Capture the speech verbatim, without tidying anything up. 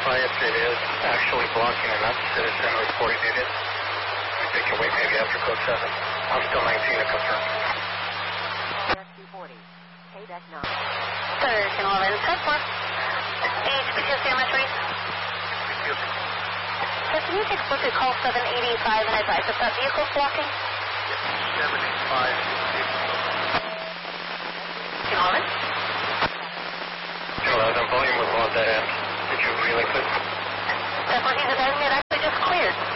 verify if it is actually blocking and not citizen reported it is. They can wait maybe after code seven. I'm still nineteen to confirm. two forty. Payback nine. thirteen eleven, ten four. H P T S C M S reads. So can you take a look at call seven eighty-five and advise if that vehicle's blocking? seven eighty-five. thirteen eleven. The volume was on that end. Did you relink it? That's what he's advising me. It actually just cleared.